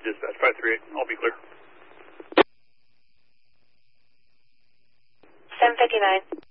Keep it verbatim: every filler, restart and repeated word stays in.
Dispatch five three eight, I'll be clear. seven fifty-nine.